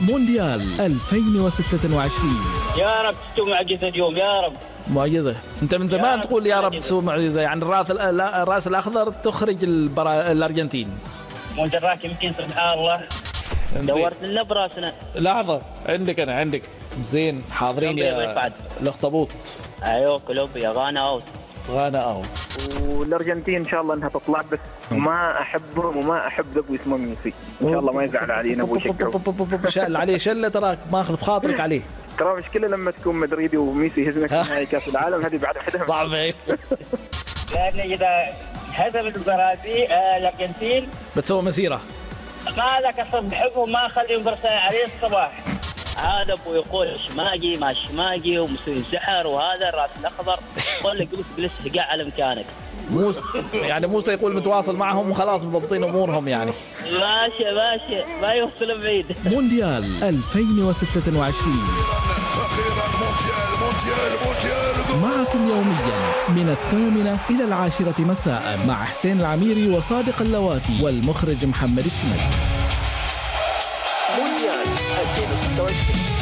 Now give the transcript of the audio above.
مونديال 2026. يا رب تسوي معجزة اليوم يا رب. معجزة. انت من زمان تقول يا رب تسوي معجزة، يعني الراس الاخضر تخرج الارجنتين. مو دراك يمكن سبحان الله دورت لنا براسنا. لحظة عندك زين حاضرين يا الاخطبوط. ايوه كولومبيا غانا اوت. والارجنتين ان شاء الله انها تطلع، بس ما احبهم وما احب ابو اسمه ميسي، ان شاء الله ما يزعل علينا ابو شكره. شال عليه شله، تراك ماخذ بخاطرك عليه. ترى مشكله لما تكون مدريدي وميسي يهزمك في نهائي كاس العالم، هذه بعد حدها صعبه. لان اذا هزمت البرازيل الارجنتين بتسوي مسيره. ما لك اصلا بحبهم، ما اخليهم برسال عليه الصباح. هذا ابو يقول شماجي ما شماجي ومسوي سحر، وهذا الراس الاخضر يقول لك جلس قاع على مكانك. موسى يقول متواصل معهم وخلاص مضبطين امورهم يعني. ماشي ما يوصل بعيد. مونديال 2026 معكم يوميا من 8 إلى 10 مساء مع حسين العميري وصادق اللواتي والمخرج محمد الشمل. مونديال 2026.